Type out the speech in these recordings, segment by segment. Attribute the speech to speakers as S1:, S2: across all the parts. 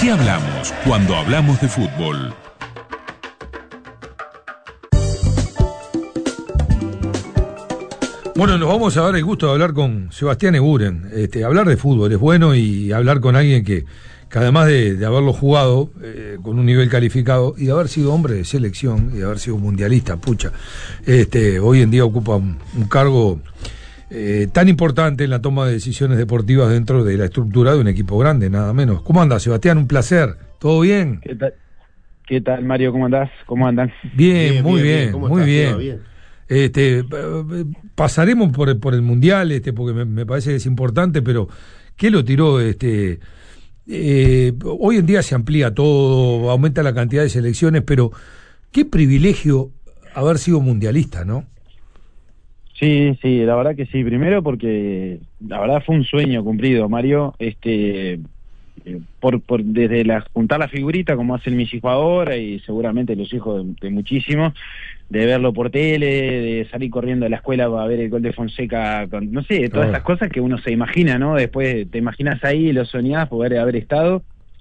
S1: qué hablamos cuando hablamos de fútbol?
S2: Bueno, nos vamos a dar el gusto de hablar con Sebastián Eguren. Hablar de fútbol es bueno, y hablar con alguien que además de haberlo jugado con un nivel calificado y de haber sido hombre de selección y de haber sido mundialista, pucha, hoy en día ocupa un cargo tan importante en la toma de decisiones deportivas dentro de la estructura de un equipo grande, nada menos. ¿Cómo andas, Sebastián? Un placer. ¿Todo bien?
S3: ¿Qué tal, Mario? ¿Cómo andás? ¿Cómo andan?
S2: Bien, muy bien,
S4: ¿Cómo
S2: muy
S4: estás?
S2: bien. Pasaremos por el mundial, porque me parece que es importante, pero ¿qué lo tiró? Hoy en día se amplía todo, aumenta la cantidad de selecciones, pero qué privilegio haber sido mundialista, ¿no?
S3: Sí, la verdad que sí. Primero porque la verdad fue un sueño cumplido, Mario. Desde juntar la figurita como hacen mis hijos ahora y seguramente los hijos de muchísimos, de verlo por tele, de salir corriendo a la escuela para ver el gol de Fonseca, no sé, todas esas cosas que uno se imagina, ¿no? Después te imaginas ahí, lo soñás, poder haber estado.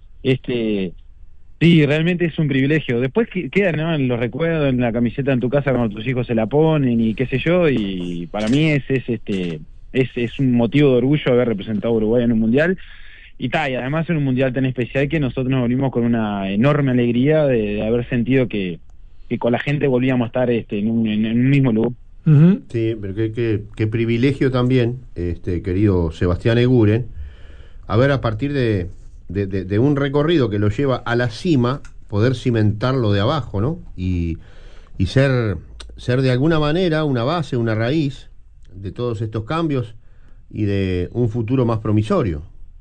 S3: Sí, realmente es un privilegio. Después queda, ¿no?, en los recuerdos, en la camiseta en tu casa cuando tus hijos se la ponen y qué sé yo, y para mí es un motivo de orgullo haber representado a Uruguay en un mundial. Y además en un mundial tan especial que nosotros nos volvimos con una enorme alegría de haber sentido que con la gente volvíamos a estar en un mismo lugar.
S2: Uh-huh.
S4: Sí, pero qué privilegio también, querido Sebastián Eguren, haber a partir de un recorrido que lo lleva a la cima, poder cimentarlo de abajo, ¿no? Y ser de alguna manera una base, una raíz de todos estos cambios y de un futuro más promisorio.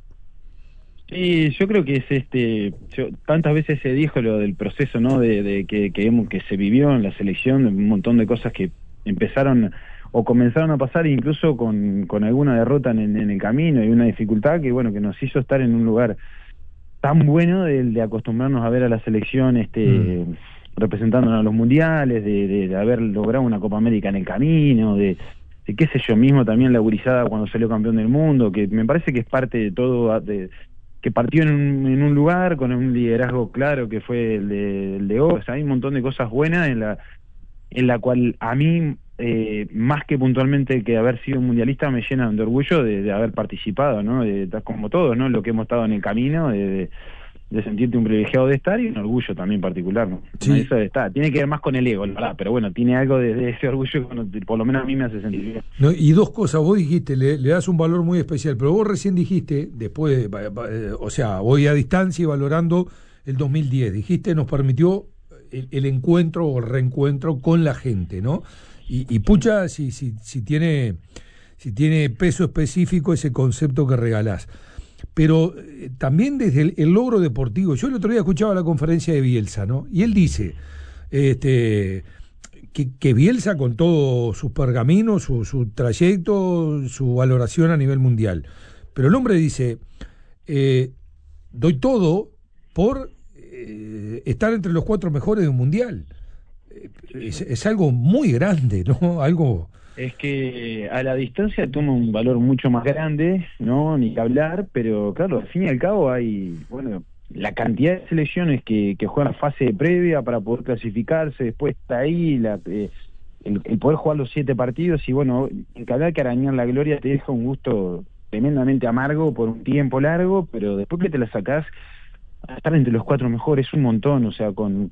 S3: Sí, yo creo que es tantas veces se dijo lo del proceso, ¿no? De que se vivió en la selección, un montón de cosas que empezaron o comenzaron a pasar, incluso con alguna derrota en el camino y una dificultad que nos hizo estar en un lugar tan bueno de acostumbrarnos a ver a la selección representándonos a los mundiales, de haber logrado una Copa América en el camino, de qué sé yo, mismo también la gurizada cuando salió campeón del mundo, que me parece que es parte de todo, que partió en un lugar con un liderazgo claro que fue el de O. O sea, hay un montón de cosas buenas en la cual a mí, más que puntualmente que haber sido mundialista, me llenan de orgullo de haber participado, ¿no? Como todos, ¿no? Lo que hemos estado en el camino, de sentirte un privilegiado de estar, y un orgullo también particular, ¿no?
S2: Sí.
S3: Eso tiene que ver más con el ego, la verdad, pero bueno, tiene algo de ese orgullo que por lo menos a mí me hace sentir bien.
S2: No, y dos cosas, vos dijiste, le das un valor muy especial, pero vos recién dijiste, después, voy a distancia y valorando el 2010, dijiste, nos permitió el encuentro o el reencuentro con la gente, ¿no? Y pucha, si tiene peso específico ese concepto que regalás. Pero también desde el logro deportivo. Yo el otro día escuchaba la conferencia de Bielsa, ¿no? Y él dice que Bielsa, con todos sus pergaminos, su trayecto, su valoración a nivel mundial, pero el hombre dice, doy todo por estar entre los 4 mejores de un mundial. Es algo muy grande, ¿no? Algo...
S3: Es que a la distancia toma un valor mucho más grande, ¿no? Ni que hablar, pero claro, al fin y al cabo hay, la cantidad de selecciones que juegan la fase previa para poder clasificarse, después está ahí el poder jugar los 7 partidos, y en que hablar que arañar la gloria te deja un gusto tremendamente amargo por un tiempo largo, pero después que te la sacás, a estar entre los 4 mejores es un montón, o sea,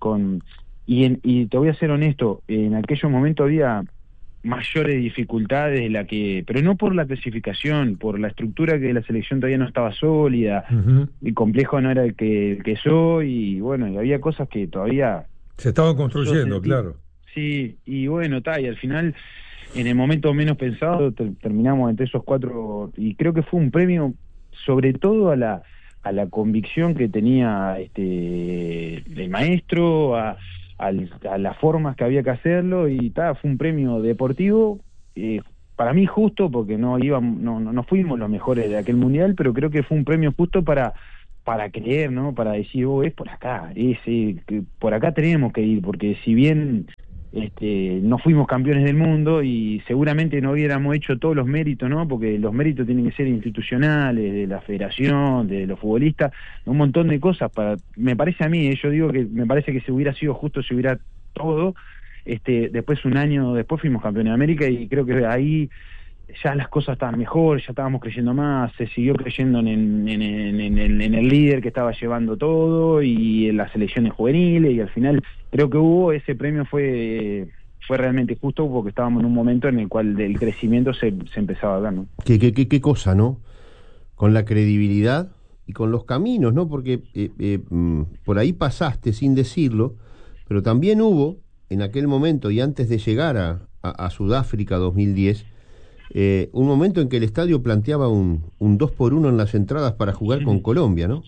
S3: y te voy a ser honesto, en aquellos momentos había mayores dificultades pero no por la clasificación, por la estructura, que la selección todavía no estaba sólida,
S2: Uh-huh.
S3: el complejo no era el que soy, y había cosas que todavía
S2: se estaban construyendo, claro.
S3: Sí, y y al final, en el momento menos pensado, terminamos entre esos 4, y creo que fue un premio sobre todo a la convicción que tenía el maestro, a las formas que había que hacerlo, y fue un premio deportivo, para mí justo, porque no fuimos los mejores de aquel mundial, pero creo que fue un premio justo para creer, ¿no? Para decir, es por acá, por acá tenemos que ir, porque si bien no fuimos campeones del mundo y seguramente no hubiéramos hecho todos los méritos, ¿no? Porque los méritos tienen que ser institucionales, de la federación, de los futbolistas, un montón de cosas. Me parece a mí, yo digo que me parece que si hubiera sido justo, si hubiera todo, después un año después fuimos campeones de América y creo que ahí ya las cosas estaban mejor, ya estábamos creyendo más, se siguió creyendo en el líder que estaba llevando todo y en las selecciones juveniles, y al final creo que ese premio fue realmente justo porque estábamos en un momento en el cual el crecimiento se empezaba a ver, ¿no?
S4: ¿Qué cosa, ¿no? Con la credibilidad y con los caminos, ¿no? Porque por ahí pasaste sin decirlo, pero también hubo en aquel momento y antes de llegar a Sudáfrica 2010, un momento en que el estadio planteaba un 2-1 en las entradas para jugar con Colombia, ¿no?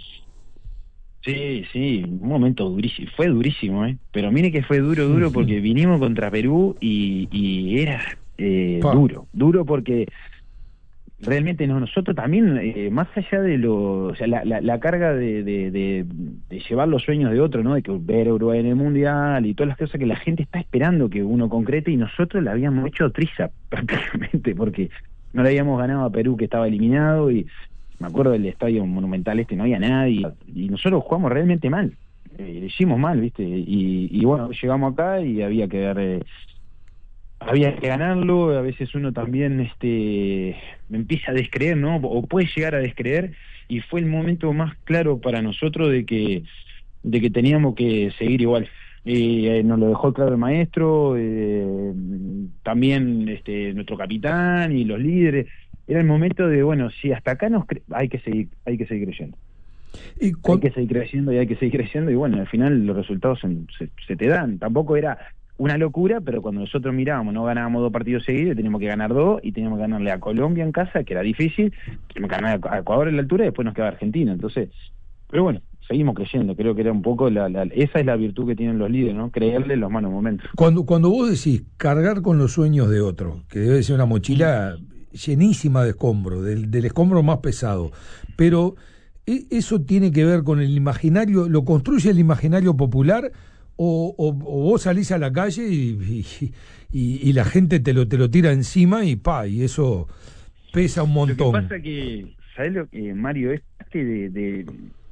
S3: Sí, un momento durísimo, fue durísimo, pero mire que fue duro porque vinimos contra Perú y era duro porque realmente nosotros también, más allá de la carga de llevar los sueños de otro, ¿no? De que ver a Uruguay en el Mundial y todas las cosas que la gente está esperando que uno concrete, y nosotros la habíamos hecho triza prácticamente, porque no le habíamos ganado a Perú, que estaba eliminado, y me acuerdo del Estadio Monumental no había nadie, y nosotros jugamos realmente mal, le hicimos mal, ¿viste? Y bueno, llegamos acá y había que ganarlo. A veces uno también empieza a descreer, ¿no? O puede llegar a descreer, y fue el momento más claro para nosotros de que teníamos que seguir igual. Nos lo dejó claro el maestro, también nuestro capitán y los líderes. Era el momento de, bueno, si hasta acá hay que seguir creyendo. Hay que seguir creciendo y hay que seguir creciendo, y bueno, al final los resultados se te dan. Tampoco era una locura, pero cuando nosotros mirábamos, no ganábamos 2 partidos seguidos, teníamos que ganar 2, y teníamos que ganarle a Colombia en casa, que era difícil, teníamos que ganar a Ecuador en la altura, y después nos quedaba Argentina. Entonces, pero bueno, seguimos creyendo. Creo que era un poco esa es la virtud que tienen los líderes, ¿no? Creerle en los malos momentos.
S2: Cuando vos decís cargar con los sueños de otro, que debe ser una mochila llenísima de escombros, del escombro más pesado, pero eso tiene que ver con el imaginario, ¿lo construye el imaginario popular o vos salís a la calle y la gente te lo tira encima y eso pesa un montón?
S3: Lo que pasa que, ¿sabés lo que, Mario? Es de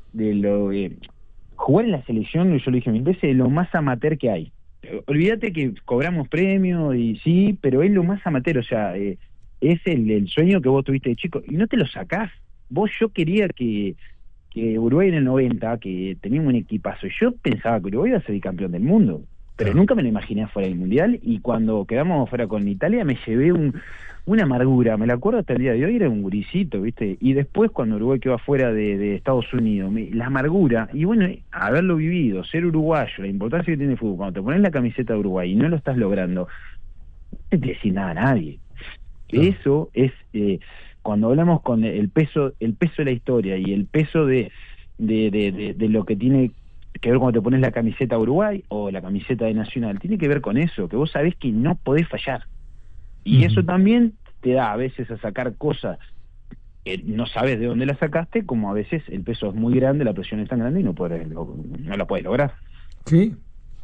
S3: jugar en la selección, yo lo dije mil veces, es lo más amateur que hay. Olvídate que cobramos premios y sí, pero es lo más amateur, o sea, es el sueño que vos tuviste de chico y no te lo sacás. Yo quería que Uruguay en el 90, que teníamos un equipazo, yo pensaba que Uruguay iba a ser el campeón del mundo, pero nunca me lo imaginé fuera del Mundial, y cuando quedamos fuera con Italia me llevé una amargura, me la acuerdo hasta el día de hoy, era un gurisito, ¿viste? Y después cuando Uruguay quedó afuera de Estados Unidos, la amargura, y bueno, haberlo vivido, ser uruguayo, la importancia que tiene el fútbol, cuando te pones la camiseta de Uruguay y no lo estás logrando, no te decís nada a nadie. Eso es, cuando hablamos con el peso de la historia y el peso de lo que tiene que ver cuando te pones la camiseta de Uruguay o la camiseta de Nacional, tiene que ver con eso, que vos sabés que no podés fallar. Y eso también te da a veces a sacar cosas que no sabes de dónde las sacaste, como a veces el peso es muy grande, la presión es tan grande y no la podés lograr.
S2: Sí,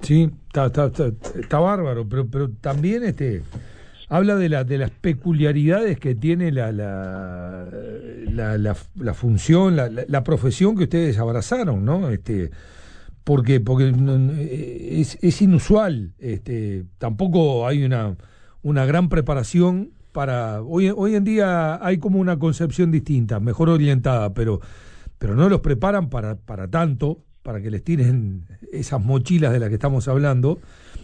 S2: está bárbaro, pero también habla de las peculiaridades que tiene la función, la profesión que ustedes abrazaron, ¿no? Porque es inusual, tampoco hay una gran preparación para hoy en día. Hay como una concepción distinta, mejor orientada, pero no los preparan para tanto, para que les tiren esas mochilas de las que estamos hablando,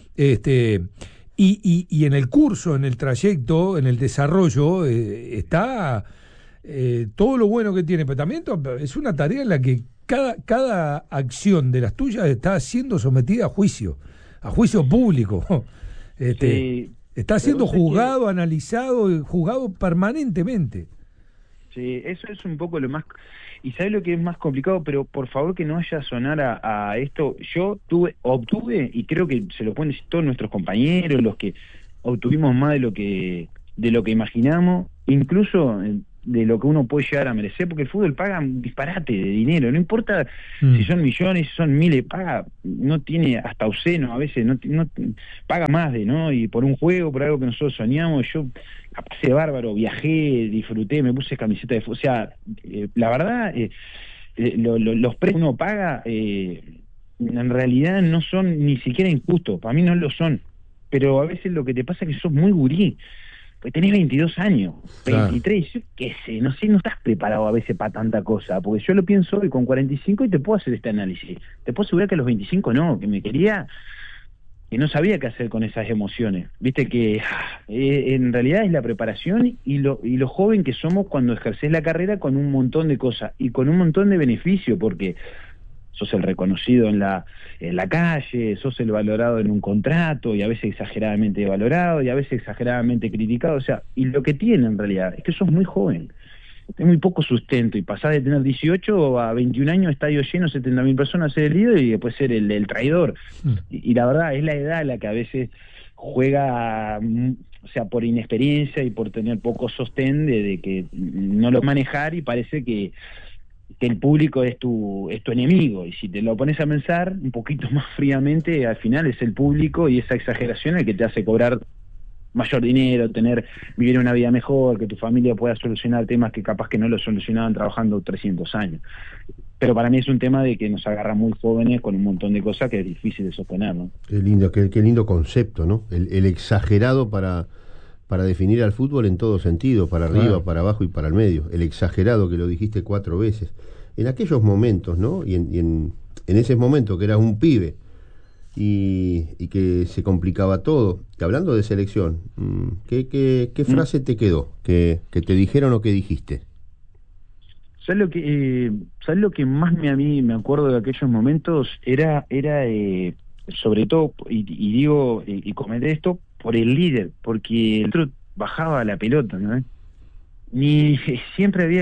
S2: y en el curso, en el trayecto, en el desarrollo, está todo lo bueno que tiene, pero también es una tarea en la que cada acción de las tuyas está siendo sometida a juicio público. Está siendo juzgado, analizado, juzgado permanentemente.
S3: Sí, eso es un poco lo más... Y ¿sabes lo que es más complicado? Pero por favor que no vaya a sonar a esto. Yo obtuve, y creo que se lo pueden decir todos nuestros compañeros, los que obtuvimos más de lo que imaginamos. Incluso de lo que uno puede llegar a merecer, porque el fútbol paga un disparate de dinero, no importa si son millones, si son miles, paga, no tiene hasta obsceno, a veces no paga más ¿no? Y por un juego, por algo que nosotros soñamos, yo la pasé bárbaro, viajé, disfruté, me puse camiseta de fútbol, o sea, la verdad, los precios que uno paga, en realidad no son ni siquiera injustos, para mí no lo son, pero a veces lo que te pasa es que sos muy gurí, pues tenés 22 años, 23, yo qué sé, no estás preparado a veces para tanta cosa, porque yo lo pienso hoy con 45 y te puedo hacer este análisis, te puedo asegurar que a los 25 no, que me quería, que no sabía qué hacer con esas emociones, viste que en realidad es la preparación y lo joven que somos cuando ejercés la carrera con un montón de cosas y con un montón de beneficios, porque sos el reconocido en la calle, sos el valorado en un contrato, y a veces exageradamente valorado, y a veces exageradamente criticado, o sea, y lo que tiene en realidad es que sos muy joven, tenés muy poco sustento, y pasás de tener 18 a 21 años, estadio lleno, 70.000 personas, ser el líder, y después ser el traidor, y la verdad es la edad la que a veces juega, o sea, por inexperiencia y por tener poco sostén de que no lo manejar, y parece que el público es tu enemigo, y si te lo pones a pensar un poquito más fríamente, al final es el público y esa exageración el que te hace cobrar mayor dinero, vivir una vida mejor, que tu familia pueda solucionar temas que capaz que no lo solucionaban trabajando 300 años. Pero para mí es un tema de que nos agarra muy jóvenes con un montón de cosas que es difícil de sostener, ¿no?
S4: Qué lindo concepto, ¿no? El exagerado para definir al fútbol en todo sentido, para arriba, para abajo y para el medio. El exagerado, que lo dijiste 4 veces. En aquellos momentos, ¿no? Y en ese momento que eras un pibe y que se complicaba todo. Y hablando de selección, ¿qué frase te quedó? ¿Que te dijeron o que dijiste?
S3: ¿Sabes lo que más a mí me acuerdo de aquellos momentos? Era sobre todo, y comenté esto, por el líder, porque el otro bajaba la pelota, ¿no? Siempre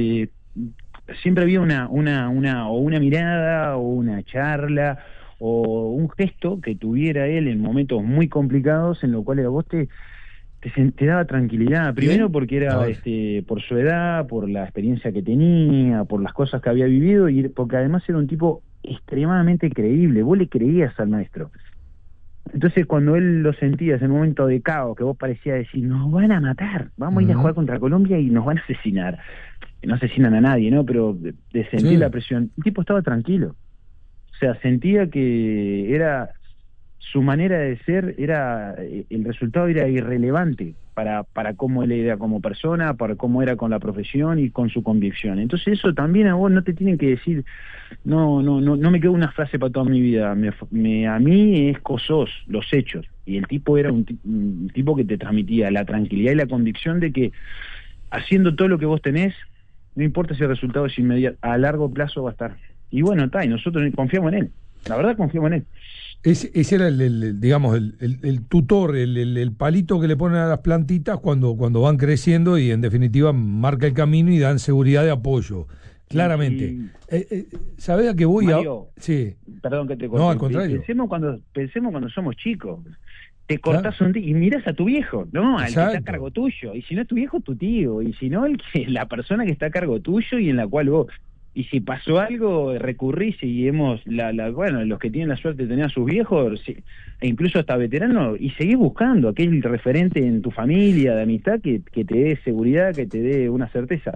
S3: había una mirada o una charla o un gesto que tuviera él en momentos muy complicados en los cuales a vos te daba tranquilidad, primero porque era por su edad, por la experiencia que tenía, por las cosas que había vivido, y porque además era un tipo extremadamente creíble, vos le creías al maestro. Entonces cuando él lo sentías en un momento de caos, que vos parecía decir, nos van a matar, vamos a ir a jugar contra Colombia y nos van a asesinar. No asesinan a nadie, ¿no? Pero de sentir la presión, el tipo estaba tranquilo. O sea, sentía que era su manera de ser, el resultado era irrelevante para cómo él era como persona, para cómo era con la profesión y con su convicción. Entonces eso también a vos no te tienen que decir, no me quedó una frase para toda mi vida, a mí es sos los hechos. Y el tipo era un tipo que te transmitía la tranquilidad y la convicción de que haciendo todo lo que vos tenés, no importa si el resultado es inmediato, a largo plazo va a estar. Y bueno, y nosotros confiamos en él, la verdad confiamos en él.
S2: Ese era digamos, el tutor, el palito que le ponen a las plantitas cuando van creciendo, y en definitiva marca el camino y dan seguridad de apoyo, claramente. ¿Sabés a qué voy?
S3: Mario,
S2: sí.
S3: Perdón que te corté.
S2: No, al contrario.
S3: Pensemos cuando somos chicos. Te cortás un día y mirás a tu viejo, ¿no? Al que está a cargo tuyo. Y si no es tu viejo, tu tío. Y si no, la persona que está a cargo tuyo y en la cual vos... Y si pasó algo, recurrís, y bueno, los que tienen la suerte de tener a sus viejos, e incluso hasta veteranos, y seguís buscando aquel referente en tu familia, de amistad, que te dé seguridad, que te dé una certeza.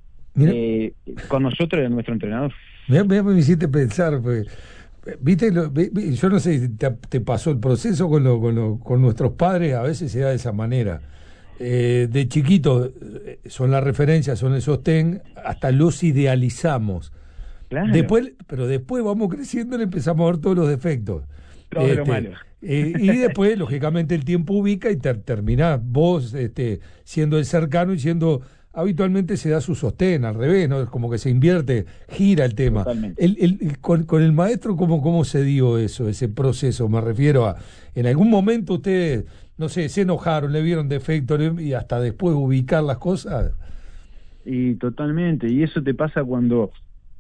S3: Con nosotros era nuestro entrenador.
S2: Mirá, me hiciste pensar, pues, viste, yo no sé si te pasó el proceso con nuestros padres, a veces se da de esa manera. De chiquitos son la referencia, son el sostén, hasta los idealizamos.
S3: Claro.
S2: Pero después vamos creciendo y empezamos a ver todos los defectos.
S3: Todo lo malo.
S2: Y después, lógicamente, el tiempo ubica y terminás vos siendo el cercano y siendo... Habitualmente se da su sostén, al revés, ¿no? Como que se invierte, gira el tema. Con el maestro, ¿cómo se dio ese proceso? Me refiero a, en algún momento ustedes, no sé, se enojaron, le vieron defectos y hasta después ubicar las cosas.
S3: Y totalmente, y eso te pasa cuando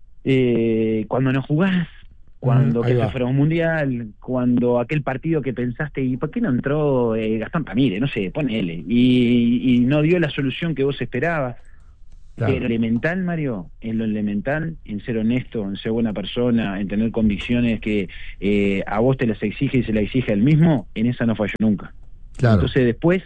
S3: no jugás, cuando que se fuera un mundial, cuando aquel partido que pensaste, ¿y por qué no entró Gastón Ramírez? No sé, ponele, y no dio la solución que vos esperabas.
S2: Claro.
S3: Pero elemental, Mario, en lo elemental, en ser honesto, en ser buena persona, en tener convicciones que a vos te las exige y se las exige él mismo, en esa no falló nunca.
S2: Claro.
S3: Entonces después,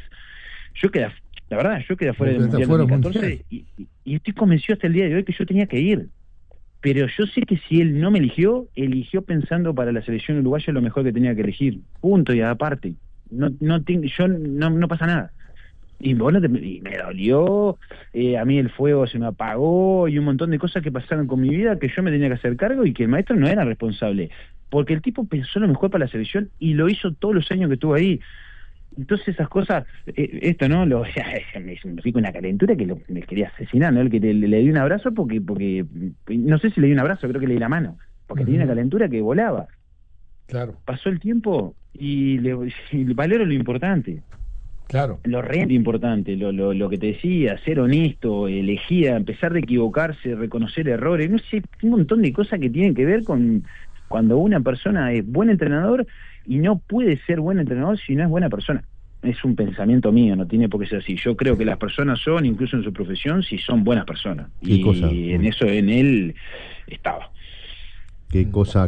S3: la verdad, yo quedé fuera del Mundial 2014 y estoy convencido hasta el día de hoy que yo tenía que ir. Pero yo sé que si él no me eligió pensando para la selección uruguaya lo mejor que tenía que elegir. Punto, y aparte. No pasa nada. Y me dolió, a mí el fuego se me apagó y un montón de cosas que pasaron con mi vida que yo me tenía que hacer cargo y que el maestro no era responsable. Porque el tipo pensó lo mejor para la selección y lo hizo todos los años que estuvo ahí. Entonces esas cosas, esto, ¿no? Me fui con una calentura que me quería asesinar, ¿no? El que le di un abrazo porque no sé si le di un abrazo, creo que le di la mano, porque tenía una calentura que volaba.
S2: Claro.
S3: Pasó el tiempo y valoro lo importante.
S2: Claro.
S3: Lo realmente importante, lo que te decía, ser honesto, elegir, empezar de equivocarse, reconocer errores, no sé, un montón de cosas que tienen que ver con cuando una persona es buen entrenador y no puede ser buen entrenador si no es buena persona. Es un pensamiento mío, no tiene por qué ser así. Yo creo que las personas son, incluso en su profesión, si son buenas personas. Y en eso, en él, estaba.
S4: Qué cosa.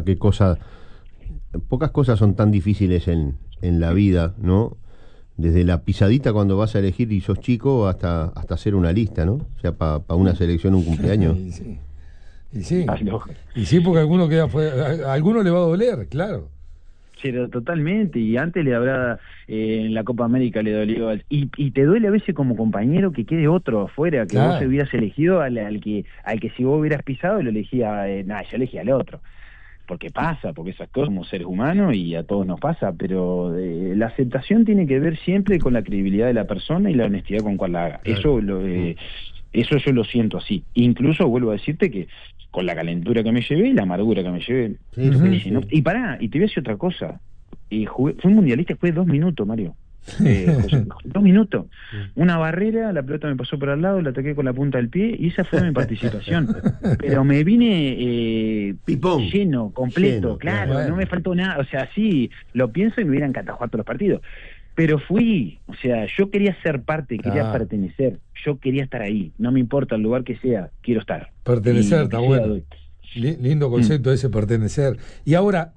S4: Pocas cosas son tan difíciles en la vida, ¿no? Desde la pisadita cuando vas a elegir y sos chico hasta hacer una lista, ¿no? O sea, para una selección, un cumpleaños.
S2: Y sí, porque alguno a alguno le va a doler, claro.
S3: Pero totalmente, y antes le habrá en la Copa América le dolió y te duele a veces como compañero que quede otro afuera, que vos hubieras elegido al que si vos hubieras pisado lo elegía, yo elegí al otro, porque esas cosas somos seres humanos y a todos nos pasa, pero la aceptación tiene que ver siempre con la credibilidad de la persona y la honestidad con cual la haga. Claro. Eso yo lo siento así, incluso vuelvo a decirte que con la calentura que me llevé y la amargura que me llevé. Sí. Y te voy a decir otra cosa. Fui mundialista después de 2 minutos, Mario. José, 2 minutos. Una barrera, la pelota me pasó por al lado, la ataqué con la punta del pie y esa fue mi participación. Pero me vine lleno, completo, claro, no me faltó nada. O sea, sí, lo pienso y me hubieran encantado jugar todos los partidos. Pero yo quería ser parte, quería pertenecer, yo quería estar ahí, no me importa el lugar que sea, quiero estar.
S2: Pertenecer, está bueno. Lindo concepto ese, pertenecer. Y ahora,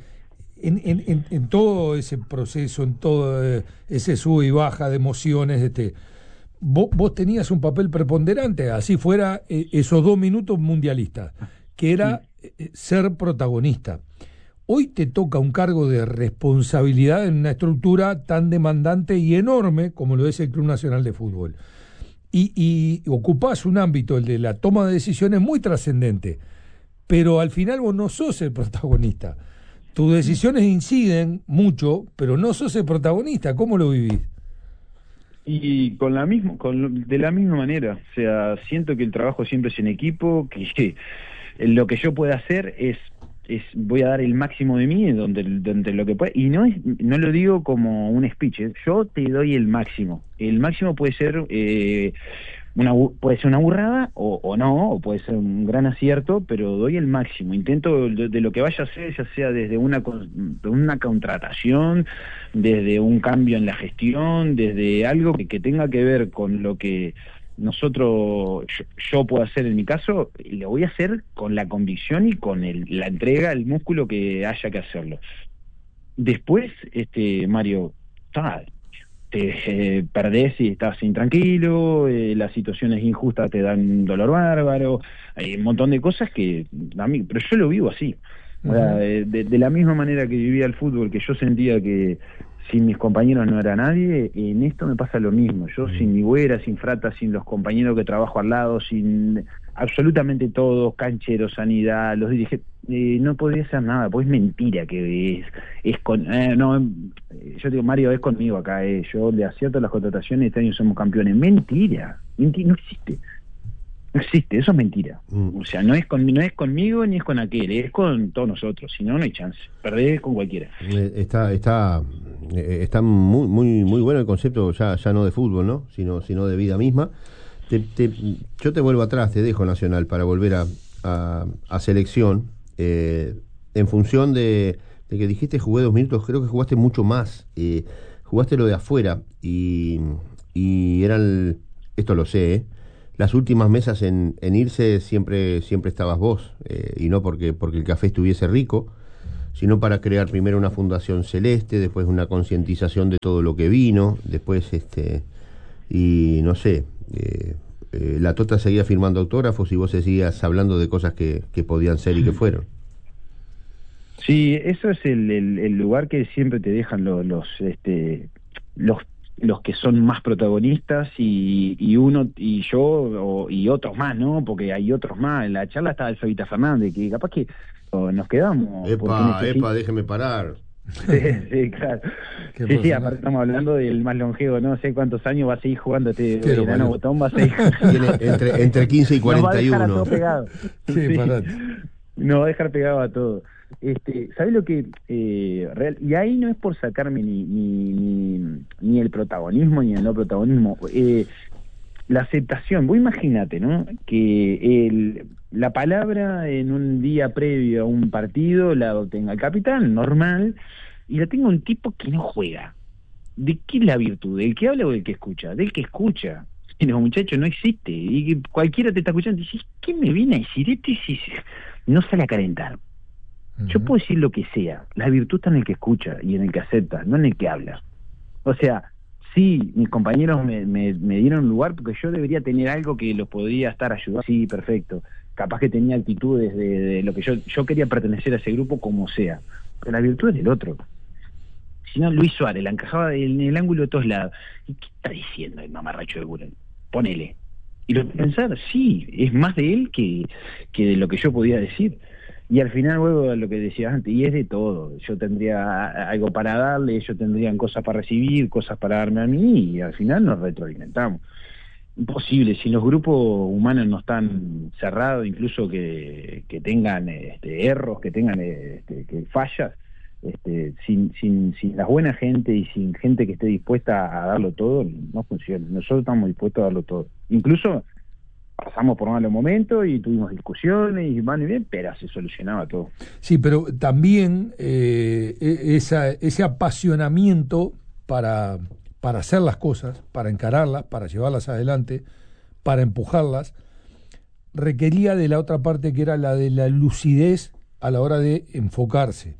S2: en todo ese proceso, en todo ese sube y baja de emociones, vos tenías un papel preponderante, así fuera esos 2 minutos mundialistas, que era ser protagonista. Hoy te toca un cargo de responsabilidad en una estructura tan demandante y enorme como lo es el Club Nacional de Fútbol. Y ocupás un ámbito, el de la toma de decisiones, muy trascendente. Pero al final vos no sos el protagonista. Tus decisiones inciden mucho, pero no sos el protagonista. ¿Cómo lo vivís?
S3: Y de la misma manera. O sea, siento que el trabajo siempre es en equipo, que lo que yo pueda hacer es voy a dar el máximo de mí donde lo que pueda, y no lo digo como un speech, yo te doy el máximo puede ser puede ser una burrada o no, o puede ser un gran acierto, pero doy el máximo, intento de lo que vaya a hacer, ya sea desde una contratación, desde un cambio en la gestión, desde algo que tenga que ver con lo que yo puedo hacer en mi caso, lo voy a hacer con la convicción y con la entrega, el músculo que haya que hacerlo. Después, Mario, te perdés y estás intranquilo, las situaciones injustas te dan un dolor bárbaro, hay un montón de cosas que a mí, pero yo lo vivo así. Uh-huh. De la misma manera que vivía el fútbol, que yo sentía que sin mis compañeros no era nadie, en esto me pasa lo mismo. Yo sin mi güera, sin Frata, sin los compañeros que trabajo al lado, sin absolutamente todos, cancheros, sanidad, los dirigentes, no podría ser nada, pues es mentira que es con... yo digo, Mario, es conmigo acá, yo le acierto las contrataciones, este año somos campeones. Mentira, no existe. No existe, eso es mentira. O sea, no es conmigo ni es con aquel, es con todos nosotros. Si no, no hay chance. Perdés con cualquiera.
S4: Está muy muy muy bueno el concepto, ya no de fútbol, ¿no? sino de vida misma. Yo te vuelvo atrás, te dejo Nacional para volver a selección. En función de que dijiste jugué 2 minutos, creo que jugaste mucho más. Jugaste lo de afuera y eran, esto lo sé, las últimas mesas en irse siempre estabas vos, y no porque el café estuviese rico, sino para crear primero una fundación celeste, después una concientización de todo lo que vino, después y no sé, la Tota seguía firmando autógrafos y vos seguías hablando de cosas que podían ser y que fueron.
S3: Sí, eso es el lugar que siempre te dejan los que son más protagonistas y uno y yo y otros más, ¿no? Porque hay otros más. En la charla estaba el Fabita Fernández, que capaz que nos quedamos.
S4: Epa, déjeme parar.
S3: Sí, claro. Sí, aparte estamos hablando del más longevo, no sé cuántos años va a seguir jugando enano botón, va a seguir.
S4: Tiene entre 15 y 41.
S3: Nos va a dejar a todo pegado.
S2: Sí,
S3: nos va a dejar pegado a todo. ¿Sabes lo que real? Y ahí no es por sacarme ni el protagonismo ni el no protagonismo. La aceptación, vos imagínate, ¿no? Que la palabra en un día previo a un partido la tenga el capitán, normal, y la tenga un tipo que no juega. ¿De qué es la virtud? ¿Del que habla o del que escucha? Del que escucha. Y no, muchacho, no existe. Y cualquiera te está escuchando y dices, ¿qué me viene a decir si no sale a calentar? Yo puedo decir lo que sea. La virtud está en el que escucha y en el que acepta, no en el que habla. O sea, sí, mis compañeros me dieron lugar porque yo debería tener algo que los podría estar ayudando. Sí, perfecto. Capaz que tenía actitudes de lo que yo quería pertenecer a ese grupo como sea. Pero la virtud es del otro. Si no, Luis Suárez la encajaba en el ángulo de todos lados. ¿Y qué está diciendo el mamarracho de Guren? Ponele. Y lo pensar, sí, es más de él que de lo que yo podía decir. Y al final, luego, lo que decías antes, y es de todo. Yo tendría algo para darle, ellos tendrían cosas para recibir, cosas para darme a mí, y al final nos retroalimentamos. Imposible, si los grupos humanos no están cerrados, incluso que tengan errores, que tengan que fallas, sin la buena gente y sin gente que esté dispuesta a darlo todo, no funciona. Nosotros estamos dispuestos a darlo todo. Incluso pasamos por malos momentos y tuvimos discusiones y van y bien, pero se solucionaba todo.
S2: Sí, pero también ese apasionamiento para hacer las cosas, para encararlas, para llevarlas adelante, para empujarlas, requería de la otra parte que era la de la lucidez a la hora de enfocarse.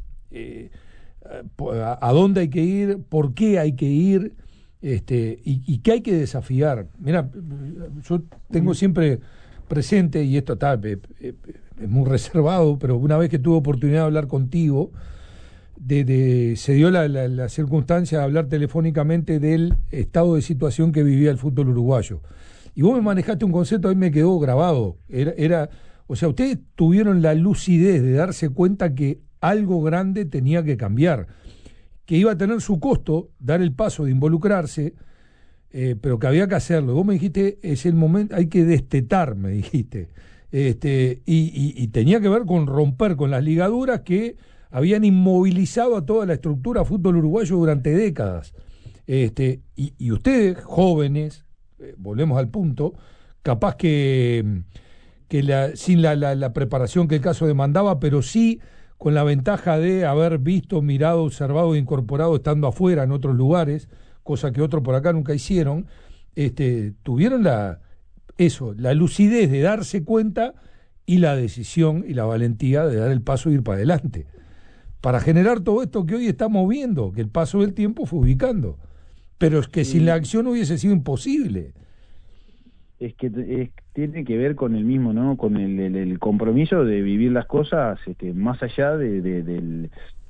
S2: A dónde hay que ir, por qué hay que ir, y qué hay que desafiar. Mira, yo tengo siempre presente, y esto es muy reservado, pero una vez que tuve oportunidad de hablar contigo, se dio la circunstancia de hablar telefónicamente del estado de situación que vivía el fútbol uruguayo. Y vos me manejaste un concepto, ahí me quedó grabado. O sea, ustedes tuvieron la lucidez de darse cuenta que algo grande tenía que cambiar, que iba a tener su costo dar el paso de involucrarse, pero que había que hacerlo. Vos me dijiste, es el momento, hay que destetar, me dijiste. Y tenía que ver con romper con las ligaduras que habían inmovilizado a toda la estructura fútbol uruguayo durante décadas. Y ustedes, jóvenes, volvemos al punto, capaz que sin la preparación que el caso demandaba, pero sí con la ventaja de haber visto, mirado, observado e incorporado estando afuera en otros lugares, cosa que otros por acá nunca hicieron, tuvieron la lucidez de darse cuenta y la decisión y la valentía de dar el paso e ir para adelante, para generar todo esto que hoy estamos viendo, que el paso del tiempo fue ubicando. Pero es que sin la acción hubiese sido imposible.
S3: Es que tiene que ver con el mismo, ¿no? Con el compromiso de vivir las cosas más allá del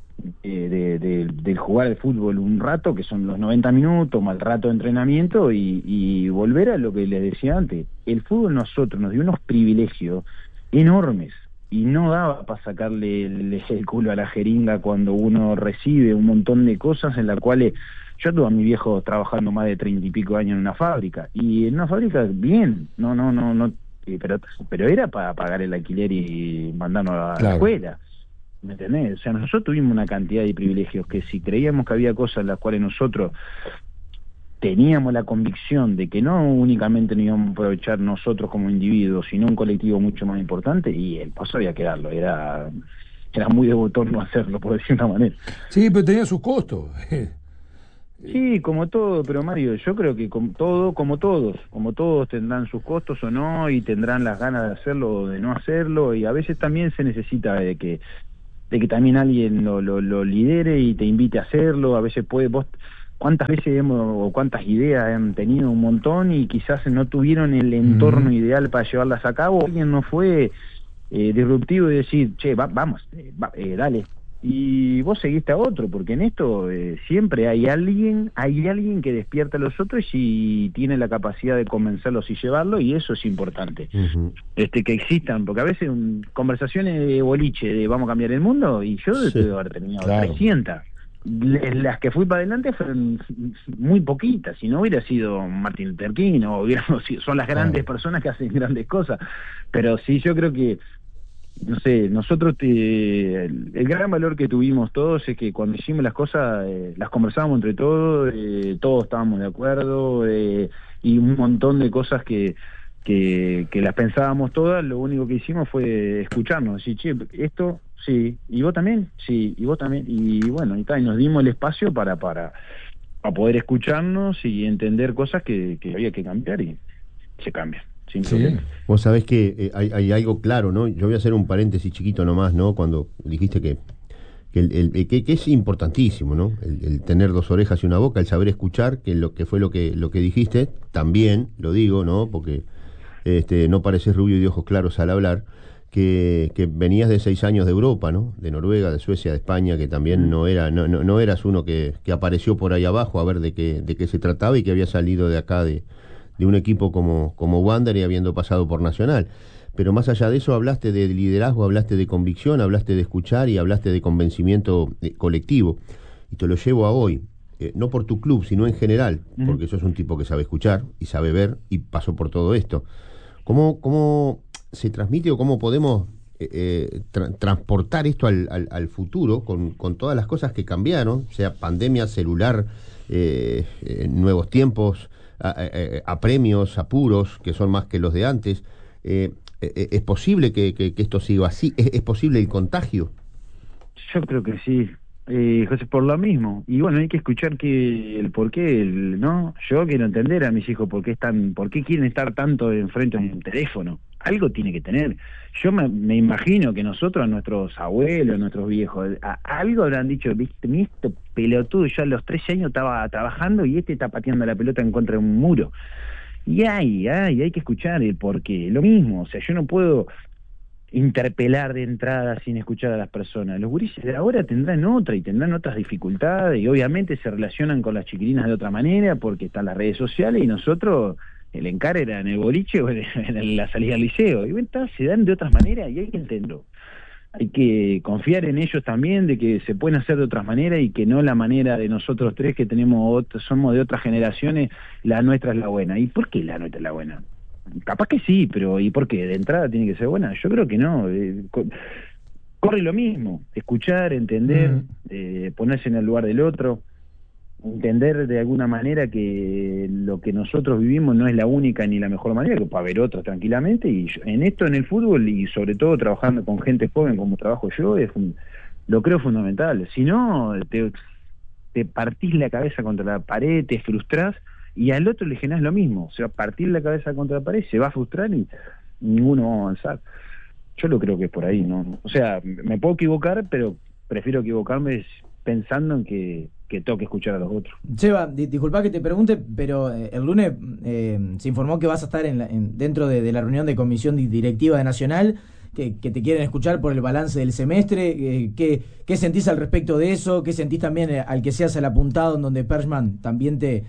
S3: jugar al fútbol un rato, que son los 90 minutos, más el rato de entrenamiento, y volver a lo que les decía antes. El fútbol nosotros nos dio unos privilegios enormes, y no daba para sacarle el culo a la jeringa cuando uno recibe un montón de cosas en las cuales... Yo tuve a mi viejo trabajando más de 30 y pico años en una fábrica, y en una fábrica bien, pero era para pagar el alquiler y mandarnos a la escuela, ¿me entendés? O sea, nosotros tuvimos una cantidad de privilegios que si creíamos que había cosas en las cuales nosotros teníamos la convicción de que no únicamente nos íbamos a aprovechar nosotros como individuos, sino un colectivo mucho más importante, y el paso había que darlo, era muy de botón no hacerlo, por decir una manera.
S2: Sí, pero tenía sus costos.
S3: Sí, como todo, pero Mario, yo creo que como todos tendrán sus costos o no, y tendrán las ganas de hacerlo o de no hacerlo, y a veces también se necesita de que también alguien lo lidere y te invite a hacerlo. A veces vos, cuántas veces o cuántas ideas han tenido un montón y quizás no tuvieron el entorno ideal para llevarlas a cabo, alguien no fue disruptivo y decir, che, vamos, dale. Y vos seguiste a otro, porque en esto siempre hay alguien que despierta a los otros y tiene la capacidad de convencerlos y llevarlo, y eso es importante. Que existan, porque a veces conversaciones de boliche de vamos a cambiar el mundo, y yo debo haber terminado 300. Las que fui para adelante fueron muy poquitas, si no hubiera sido Martin Luther King, o son las grandes personas que hacen grandes cosas. Pero sí, yo creo que no sé, nosotros el gran valor que tuvimos todos es que cuando hicimos las cosas las conversábamos entre todos, todos estábamos de acuerdo, y un montón de cosas que las pensábamos todas. Lo único que hicimos fue escucharnos, decir, che, esto sí, y vos también, sí, y vos también, y bueno, y nos dimos el espacio para poder escucharnos y entender cosas que había que cambiar, y se cambian. Sí.
S4: Vos sabés que hay algo claro, ¿no? Yo voy a hacer un paréntesis chiquito nomás, ¿no? Cuando dijiste que es importantísimo, ¿no? El tener dos orejas y una boca, el saber escuchar, que fue lo que dijiste, también lo digo, ¿no? Porque no pareces rubio y de ojos claros al hablar, que venías de 6 años de Europa, ¿no? De Noruega, de Suecia, de España, que también no eras uno que apareció por ahí abajo a ver de qué se trataba, y que había salido de acá de un equipo como Wander y habiendo pasado por Nacional. Pero más allá de eso, hablaste de liderazgo, hablaste de convicción, hablaste de escuchar y hablaste de convencimiento colectivo. Y te lo llevo a hoy, no por tu club, sino en general, porque sos un tipo que sabe escuchar y sabe ver y pasó por todo esto. ¿Cómo se transmite o cómo podemos transportar esto al futuro con todas las cosas que cambiaron, sea pandemia, celular, nuevos tiempos, apremios, apuros, que son más que los de antes? ¿Es posible que esto siga así? ¿Es posible el contagio?
S3: Yo creo que sí, José, por lo mismo. Y bueno, hay que escuchar el porqué, ¿no? Yo quiero entender a mis hijos por qué quieren estar tanto enfrente de un teléfono. Algo tiene que tener. Yo me imagino que nosotros, a nuestros abuelos, a nuestros viejos, algo habrán dicho, viste, este pelotudo, yo a los 13 años estaba trabajando y está pateando la pelota en contra de un muro. Y hay que escuchar el porqué. Lo mismo, o sea, yo no puedo interpelar de entrada sin escuchar a las personas. Los gurises de ahora tendrán otras dificultades, y obviamente se relacionan con las chiquilinas de otra manera porque están las redes sociales, y nosotros el encare era en el boliche o en la salida al liceo, y bueno, se dan de otras maneras, y hay que entenderlo. Hay que confiar en ellos también, de que se pueden hacer de otras maneras, y que no la manera de nosotros tres que somos de otras generaciones, la nuestra es la buena. ¿Y por qué la nuestra es la buena? Capaz que sí, pero ¿y por qué? ¿De entrada tiene que ser buena? Yo creo que no. Corre lo mismo, escuchar, entender, ponerse en el lugar del otro, entender de alguna manera que lo que nosotros vivimos no es la única ni la mejor manera, que puede haber otras tranquilamente, y en el fútbol, y sobre todo trabajando con gente joven como trabajo yo, lo creo fundamental. Si no, te partís la cabeza contra la pared, te frustrás, y al otro le generás lo mismo. O sea, partir la cabeza contra la pared, se va a frustrar y ninguno va a avanzar. Yo lo creo que es por ahí, ¿no? O sea, me puedo equivocar, pero prefiero equivocarme pensando en que tengo que escuchar a los otros.
S5: Seba, disculpa que te pregunte, pero el lunes se informó que vas a estar dentro de la reunión de comisión directiva de Nacional, que te quieren escuchar por el balance del semestre. ¿Qué sentís al respecto de eso? ¿Qué sentís también al que seas el apuntado, en donde Perchman también te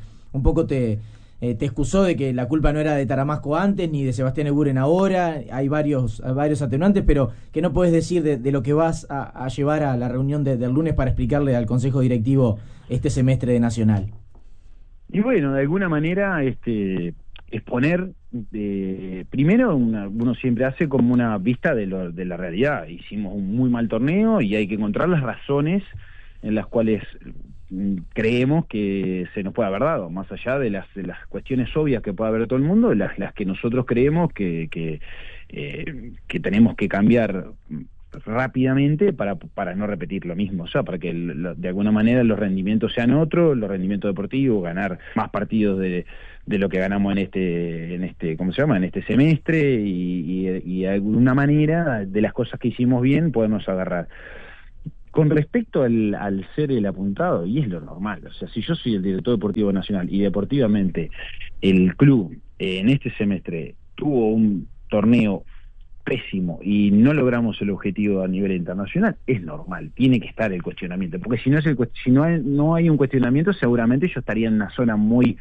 S5: excusó de que la culpa no era de Taramasco antes ni de Sebastián Eguren ahora? Hay varios atenuantes, pero ¿qué no puedes decir de lo que vas a llevar a la reunión del lunes para explicarle al Consejo Directivo este semestre de Nacional?
S3: Y bueno, de alguna manera exponer, primero uno siempre hace como una vista de la realidad. Hicimos un muy mal torneo y hay que encontrar las razones en las cuales creemos que se nos puede haber dado, más allá de las cuestiones obvias que puede haber todo el mundo, las que nosotros creemos que tenemos que cambiar rápidamente para no repetir lo mismo, o sea, para que de alguna manera los rendimientos sean otros, los rendimientos deportivos, ganar más partidos de lo que ganamos en este ¿cómo se llama? En este semestre y de alguna manera de las cosas que hicimos bien podemos agarrar. Con respecto al ser el apuntado, y es lo normal, o sea, si yo soy el director deportivo nacional y deportivamente el club en este semestre tuvo un torneo pésimo y no logramos el objetivo a nivel internacional, es normal, tiene que estar el cuestionamiento, porque si no hay un cuestionamiento, seguramente yo estaría en una zona muy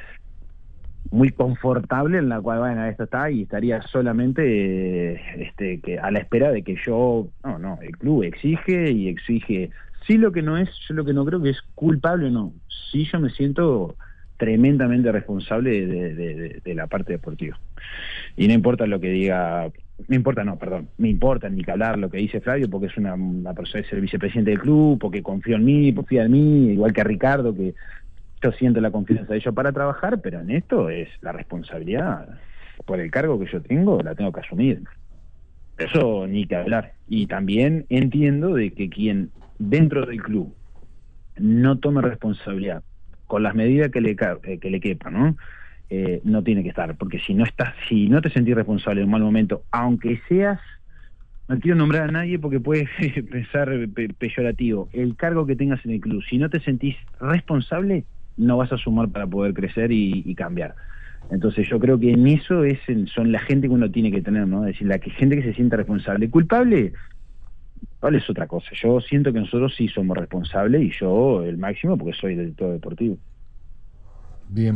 S3: confortable en la cual, bueno, esto está, y estaría solamente que a la espera de que el club exige, sí, yo lo que no creo que es culpable o no, sí yo me siento tremendamente responsable de la parte deportiva. Y no importa lo que diga, me importa ni que hablar lo que dice Flavio, porque es una persona, es el vicepresidente del club, porque confía en mí, igual que a Ricardo, que yo siento la confianza de ellos para trabajar, pero en esto es la responsabilidad, por el cargo que yo tengo, la tengo que asumir. Eso ni que hablar. Y también entiendo de que quien dentro del club no tome responsabilidad con las medidas que le quepan, ¿no? No tiene que estar, porque si no te sentís responsable en un mal momento, aunque seas, no quiero nombrar a nadie porque puede pensar peyorativo, el cargo que tengas en el club, si no te sentís responsable, no vas a sumar para poder crecer y cambiar. Entonces yo creo que en eso son la gente que uno tiene que tener, ¿no? Es decir, gente que se sienta responsable. Culpable es otra cosa. Yo siento que nosotros sí somos responsables, y yo el máximo, porque soy director deportivo.
S2: Bien.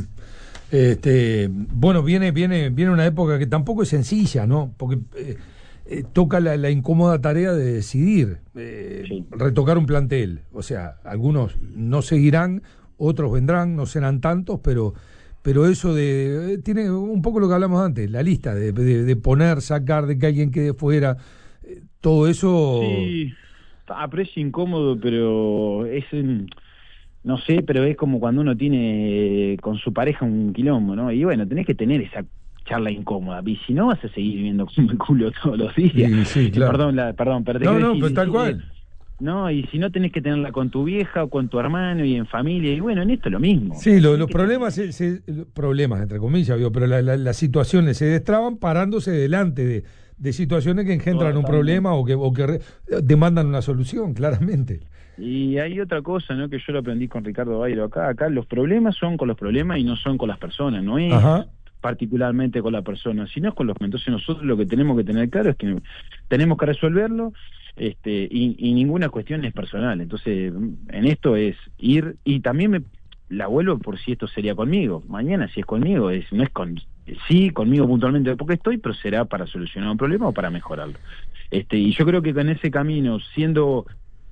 S2: Bueno, viene una época que tampoco es sencilla, ¿no? Porque toca la incómoda tarea de decidir,
S3: Sí.
S2: retocar un plantel. O sea, algunos no seguirán, otros vendrán, no serán tantos, pero eso tiene un poco lo que hablamos antes, la lista de poner, sacar, de que alguien quede fuera, todo eso.
S3: Sí, pero es incómodo, pero no sé, pero es como cuando uno tiene con su pareja un quilombo, ¿no? Y bueno, tenés que tener esa charla incómoda, y si no vas a seguir viviendo como el culo todos los días.
S2: Sí, claro.
S3: Perdón, pero
S2: pero tal cual.
S3: No, y si no tenés que tenerla con tu vieja o con tu hermano y en familia, y bueno, en esto es lo mismo.
S2: Sí, los problemas, problemas entre comillas, pero las situaciones se destraban parándose delante de situaciones que engendran un problema o que demandan una solución, claramente.
S3: Y hay otra cosa, ¿no? Que yo lo aprendí con Ricardo Bairo acá los problemas son con los problemas y no son con las personas, no es particularmente con la persona, sino con los. Entonces nosotros lo que tenemos que tener claro es que tenemos que resolverlo, y ninguna cuestión es personal. Entonces en esto es ir, y también la vuelvo por si esto sería conmigo, mañana si es conmigo, no es conmigo puntualmente porque estoy, pero será para solucionar un problema o para mejorarlo. Y yo creo que con ese camino, siendo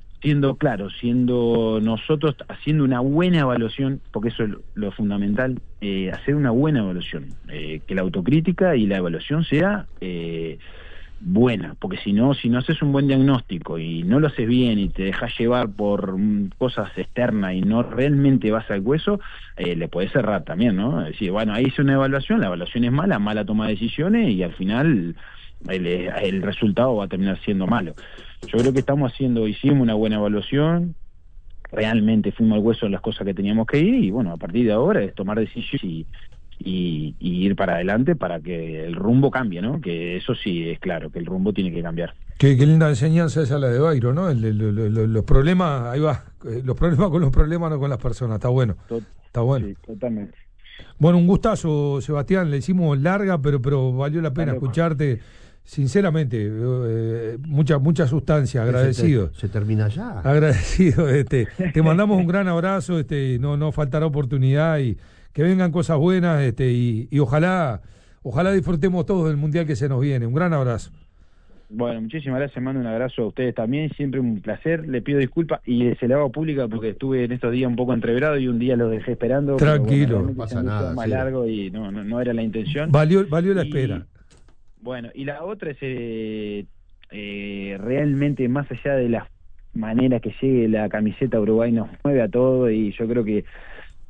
S3: nosotros haciendo una buena evaluación, porque eso es lo fundamental, hacer una buena evaluación, que la autocrítica y la evaluación sea buena, porque si no haces un buen diagnóstico y no lo haces bien y te dejas llevar por cosas externas y no realmente vas al hueso, le podés errar también, ¿no? Es decir, bueno, ahí hice una evaluación, la evaluación es mala toma de decisiones, y al final el resultado va a terminar siendo malo. Yo creo que hicimos una buena evaluación, realmente fuimos al hueso en las cosas que teníamos que ir, y bueno, a partir de ahora es tomar decisiones y ir para adelante para que el rumbo cambie, ¿no? Que eso sí es claro, que el rumbo tiene que cambiar.
S2: Qué linda enseñanza esa la de Bairo, ¿no? Los problemas, ahí va, los problemas con los problemas, no con las personas, está bueno. Está bueno.
S3: Sí, totalmente.
S2: Bueno, un gustazo, Sebastián, le hicimos larga, pero valió la pena escucharte. Sinceramente, mucha sustancia, agradecido.
S4: Se termina ya.
S2: Agradecido, te mandamos un gran abrazo, no faltará oportunidad, y que vengan cosas buenas, y ojalá disfrutemos todos del mundial que se nos viene. Un gran abrazo.
S3: Bueno, muchísimas gracias, mando un abrazo a ustedes también, siempre un placer, le pido disculpas y se la hago pública porque estuve en estos días un poco entreverado y un día los dejé esperando.
S2: Tranquilo,
S3: bueno,
S4: no pasa nada.
S3: Más largo y no era la intención.
S2: Valió la espera.
S3: Bueno, y la otra es realmente, más allá de la manera que llegue la camiseta Uruguay, nos mueve a todo, y yo creo que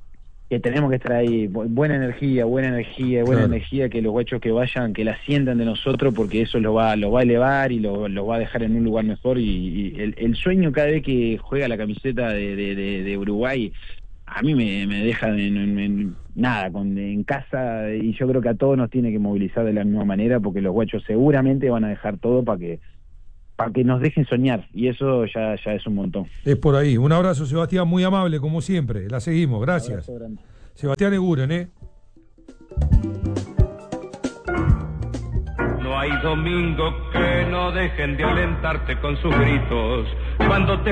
S3: que tenemos que estar ahí, buena energía, que los guachos que vayan, que la sientan de nosotros, porque eso lo va a elevar y lo va a dejar en un lugar mejor, y el sueño cada vez que juega la camiseta de Uruguay, a mí me deja en casa, y yo creo que a todos nos tiene que movilizar de la misma manera, porque los guachos seguramente van a dejar todo para que nos dejen soñar, y eso ya es un montón.
S2: Es por ahí. Un abrazo, Sebastián, muy amable, como siempre. La seguimos, gracias. Sebastián Eguren,
S6: No hay domingo que no dejen de alentarte con sus gritos. Cuando te